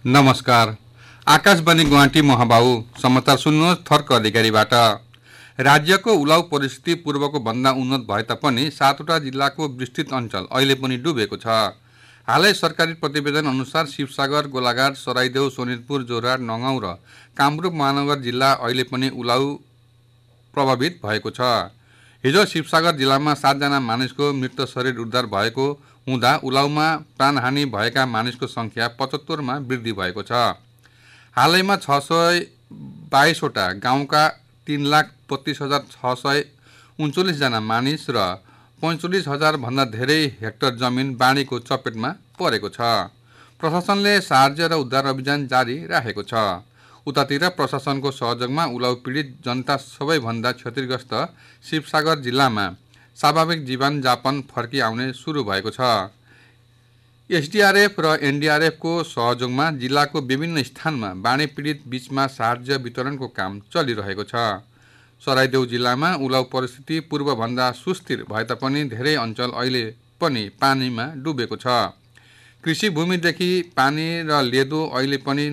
नमस्कार। आकाशवाणी गुवाहाटी महाबाहु समाचार सुन्नुहोस् थर्क अधिकारीबाट। राज्यको उलाउ परिस्थिति पूर्वको भन्दा उन्नत भए तापनि 7वटा जिल्लाको विस्तृत अञ्चल अहिले पनि डुबेको छ। हालै सरकारी प्रतिवेदन अनुसार शिवसागर, गोलाघाट, सराइदेउ, सोनितपुर, जोरहाट, नगाउँ र कामरूप महानगर जिल्ला अहिले पनि उलाउ प्रभावित भएको छ। हिजो शिवसागर जिल्लामा 7 जना मानिसको मृत शरीर उद्धार भएको हुँदा उलाउमा प्राणहानि भएका मानिसको संख्या 75 मा वृद्धि भएको छ। हालैमा 622वटा गाउँका 3,32,639 जना मानिस र 45,000 भन्दा धेरै हेक्टर जमिन बाढीको चपेटमा परेको छ। प्रशासनले साहाय्य र उद्धार अभियान जारी राखेको छ। उतातिर प्रशासनको सहयोगमा उलाउ पीडित जनता सबैभन्दा क्षतिग्रस्त शिवसागर जिल्लामा स्वाभाविक जीवनयापन फर्किआउने सुरु भएको छ। एसडीआरएफ र एनडीआरएफको सहयोगमा जिल्लाको विभिन्न स्थानमा बाढी पीडित बीचमा साहाय्य वितरणको काम चलिरहेको छ। सराइदेउ जिल्लामा उलाउ परिस्थिति पूर्वभन्दा सुस्थिर भए तापनि धेरै अञ्चल अहिले पनि पानीमा डुबेको छ। कृषि भूमिदेखि पानी र लेदो अहिले पनि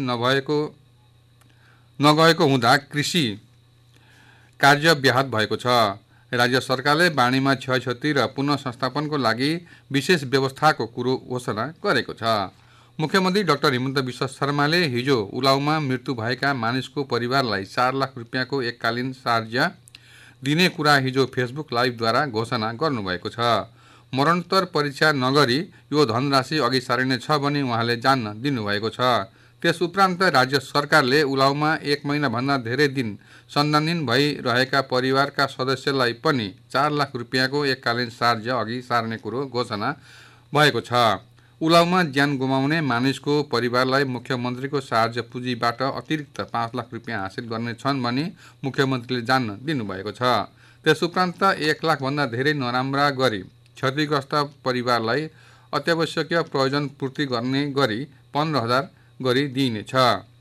नगएको हुँदा कृषि कार्य व्याहत भएको छ। राज्य सरकारले बाढीमा क्षयक्षति र पुनः संस्थापनको लागि विशेष व्यवस्थाको कुरो घोषणा गरेको छ। मुख्यमन्त्री डाक्टर हिमन्त बिश्व शर्माले हिजो उलाउमा मृत्यु भएका मानिसको परिवारलाई 4 लाख रुपियाँको एककालीन साहाय्य दिने कुरा हिजो फेसबुक लाइभद्वारा घोषणा गर्नुभएको छ। मरणोत्तर परीक्षा नगरी यो धनराशि अघि सारिनेछ भनी उहाँले जान्न दिनुभएको छ। त्यस उपरान्त राज्य सरकारले उलाउमा 1 महिनाभन्दा धेरै दिन सन्धानहीन भइरहेका परिवारका सदस्यलाई पनि 4 लाख रुपियाँको एककालीन साहाय्य अघि सार्ने कुरो घोषणा भएको छ। उलाउमा ज्यान गुमाउने मानिसको परिवारलाई मुख्यमन्त्रीको साहाय्य पुँजीबाट अतिरिक्त 5 लाख रुपियाँ हासिल गर्नेछन् भनी मुख्यमन्त्रीले जान्न दिनुभएको छ। त्यस उपरान्त 1 लाखभन्दा धेरै नराम्रा गरी क्षतिग्रस्त परिवारलाई अत्यावश्यकीय प्रयोजन पूर्ति गर्ने गरी 15,000 गरी दिइनेछ।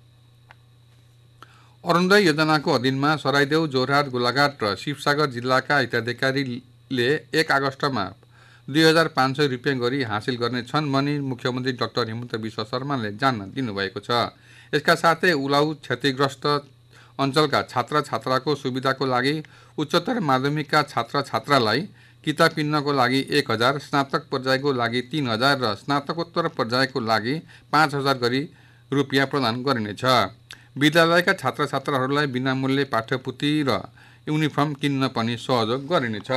अरुणोदय योजनाको अधीनमा सराइदेउ, जोरहाट, गोलाघाट र शिवसागर जिल्लाका हिताधिकारीले 1 अगस्टमा 2,500 रुपियाँ गरी हासिल गर्नेछन् भनी मुख्यमन्त्री डाक्टर हिमन्त बिश्व शर्माले जान्न दिनुभएको छ। यसका साथै उलाउ क्षतिग्रस्त अञ्चलका छात्र-छात्राको सुविधाको लागि उच्चतर माध्यमिकका छात्र-छात्रालाई किताब किन्नको लागि 1,000, स्नातक पर्यायको लागि 3,000 र स्नातकोत्तर पर्यायको लागि 5,000 गरी रुपियाँ प्रदान गरिनेछ। विद्यालयका छात्र-छात्राहरूलाई बिनामूल्य पाठ्यपुस्तक र युनिफर्म किन्न पनि सहयोग गरिनेछ।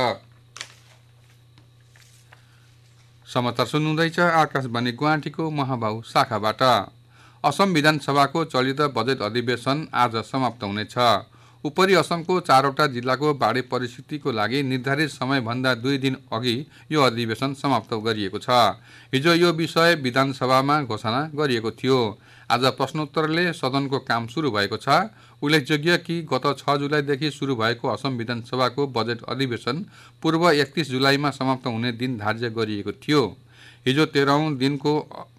समाचार सुन्नुहुँदैछ आकाशवाणी गुवाहाटीको महाबाहु शाखाबाट। असम विधानसभाको चलित बजेट अधिवेशन आज समाप्त हुनेछ। उपरी असमको 4वटा जिल्लाको बाढी परिस्थितिको लागि निर्धारित समयभन्दा 2 दिन अघि यो अधिवेशन समाप्त गरिएको छ। हिजो यो विषय विधानसभामा घोषणा गरिएको थियो। आज प्रश्नोत्तरले सदनको काम सुरु भएको छ। उल्लेखयोग्य कि गत 6 जुलाईदेखि सुरु भएको असम विधानसभाको बजेट अधिवेशन पूर्व 31 जुलाईमा समाप्त हुने दिन धार्य गरिएको थियो। हिजो 13औं दिनको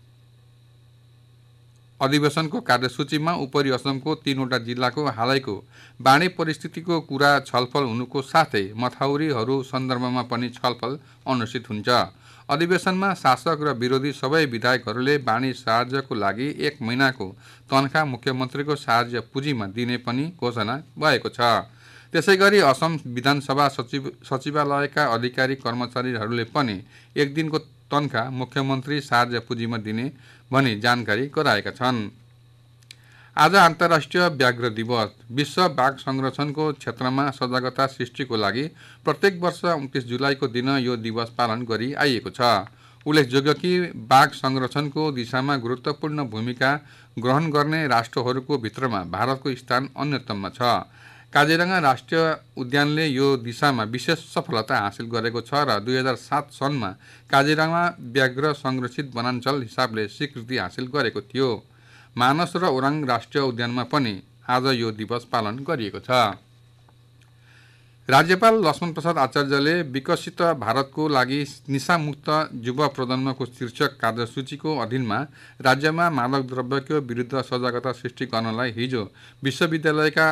अधिवेशनको कार्यसूचीमा उपरी असमको 3वटा जिल्लाको हालैको बाढी परिस्थितिको कुरा छलफल हुनुको साथै मथाउरीहरू सन्दर्भमा पनि छलफल अनुष्ठित हुन्छ। अधिवेशनमा शासक र विरोधी सबै विधायकहरूले बाढी साहाय्यको लागि 1 महिनाको तनखा मुख्यमन्त्रीको साहाय्य पुँजीमा दिने पनि घोषणा भएको छ। त्यसैगरी असम विधानसभा सचिवालयका अधिकारी कर्मचारीहरूले पनि 1 दिनको तनखा मुख्यमन्त्री साहाय्य पुँजीमा दिने भनी जानकारी गराएका छन्। आज अन्तर्राष्ट्रिय व्याघ्र दिवस। विश्व बाघ संरक्षणको क्षेत्रमा सजागता सृष्टिको लागि प्रत्येक वर्ष 29 जुलाईको दिन यो दिवस पालन गरी आइएको छ। उल्लेखयोग्य कि बाघ संरक्षणको दिशामा गुरुत्वपूर्ण भूमिका ग्रहण गर्ने राष्ट्रहरूको भित्रमा भारतको स्थान अन्यतममा छ। काजिरंगा राष्ट्रिय उद्यानले यो दिशामा विशेष सफलता हासिल गरेको छ र 2007 सनमा काजिरंगा व्याघ्र संरक्षित वनाञ्चल हिसाबले स्वीकृति हासिल गरेको थियो। मानस र ओराङ राष्ट्रिय उद्यानमा पनि आज यो दिवस पालन गरिएको छ। राज्यपाल लक्ष्मणप्रसाद आचार्यले विकसित भारतको लागि निशामुक्त युवा प्रजन्मको शीर्षक कार्यसूचीको अधीनमा राज्यमा मादक द्रव्यको विरुद्ध सजागता सृष्टि गर्नलाई हिजो विश्वविद्यालयका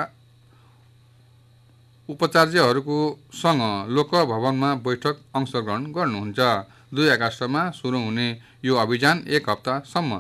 उपाचार्यहरूको सँग लोकभवनमा बैठक अंशग्रहण गर्नुहुन्छ। 2 अगस्टमा सुरु हुने यो अभियान 1 हप्तासम्म